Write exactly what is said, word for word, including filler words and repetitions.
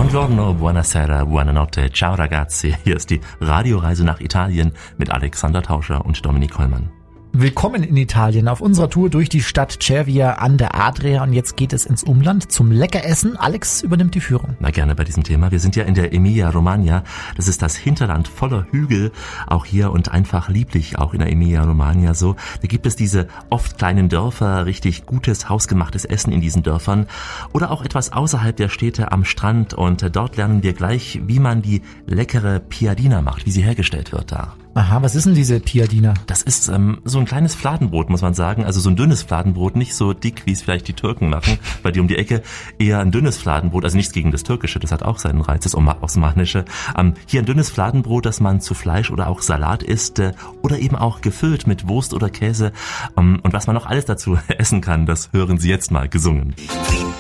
Buongiorno, buonasera, buonanotte, ciao ragazzi. Hier ist die Radioreise nach Italien mit Alexander Tauscher und Dominik Kollmann. Willkommen in Italien auf unserer Tour durch die Stadt Cervia an der Adria und jetzt geht es ins Umland zum Leckeressen. Alex übernimmt die Führung. Na gerne bei diesem Thema. Wir sind ja in der Emilia-Romagna. Das ist das Hinterland voller Hügel, auch hier und einfach lieblich, auch in der Emilia-Romagna so. Da gibt es diese oft kleinen Dörfer, richtig gutes, hausgemachtes Essen in diesen Dörfern oder auch etwas außerhalb der Städte am Strand und dort lernen wir gleich, wie man die leckere Piadina macht, wie sie hergestellt wird da. Aha, was ist denn diese Piadina? Das ist ähm, so ein kleines Fladenbrot, muss man sagen. Also so ein dünnes Fladenbrot, nicht so dick, wie es vielleicht die Türken machen, bei dir um die Ecke. Eher ein dünnes Fladenbrot, also nichts gegen das Türkische, das hat auch seinen Reiz, das Osmanische. Ähm, hier ein dünnes Fladenbrot, das man zu Fleisch oder auch Salat isst äh, oder eben auch gefüllt mit Wurst oder Käse. Ähm, und was man noch alles dazu essen kann, das hören Sie jetzt mal gesungen.